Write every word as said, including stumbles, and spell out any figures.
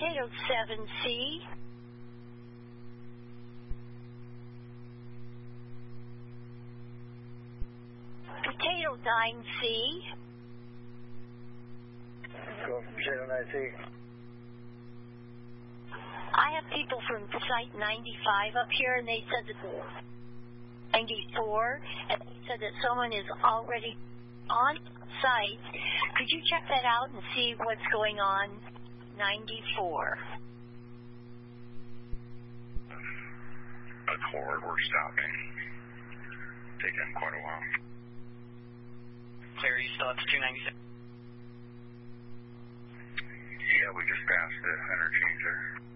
Potato seven C. Potato nine C. Go from Potato nine C. I have people from Site ninety-five up here, and they said that ninety-four, and they said that someone is already on site. Could you check that out and see what's going on? ninety-four. That's forward, we're stopping. Taking quite a while. Clear, you still at the two ninety-six? Yeah, we just passed the interchange there.